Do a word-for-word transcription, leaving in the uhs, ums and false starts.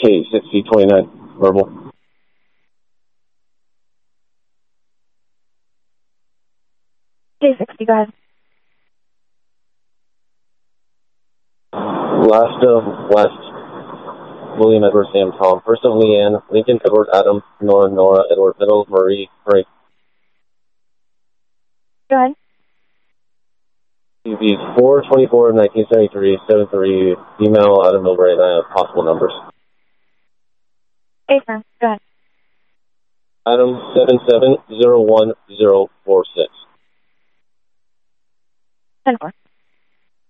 K sixty twenty-nine, verbal. K sixty, go ahead. Last of West, William Edward Sam Tom. First of Leanne, Lincoln Edward Adam, Nora Nora, Edward Middle, Marie Marie. Go ahead. T V four twenty-four nineteen seventy-three, seven three, email Adam Milbury, and I have possible numbers. A firm, go ahead. Adam seven seven zero one zero four six. ten four.